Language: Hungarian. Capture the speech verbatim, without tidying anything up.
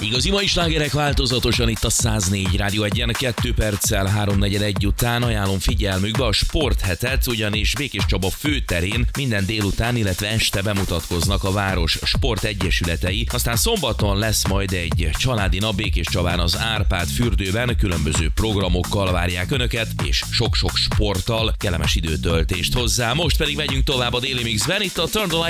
Igazi mai slágerek változatosan itt a száznégy Rádió egyen, kettő perccel háromnegyed után ajánlom figyelmükbe a sporthetet, ugyanis Békés Csaba főterén minden délután, illetve este bemutatkoznak a város sportegyesületei. Aztán szombaton lesz majd egy családi nap Békés Csabán az Árpád fürdőben, különböző programokkal várják önöket, és sok-sok sporttal, kellemes időtöltést hozzá. Most pedig megyünk tovább a Daily Mixben, itt a Turn the